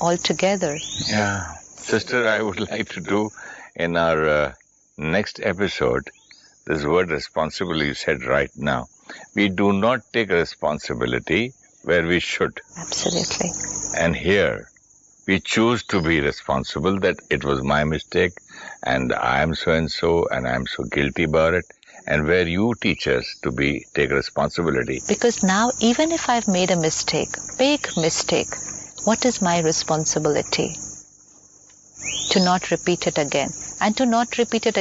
altogether. Yeah. Sister, I would like to do in our next episode, this word responsibility you said right now. We do not take responsibility where we should. Absolutely. And here, we choose to be responsible that it was my mistake and I am so-and-so and I am so guilty about it. And where you teach us to take responsibility. Because now, even if I've made a mistake, big mistake, what is my responsibility? To not repeat it again. And to not repeat it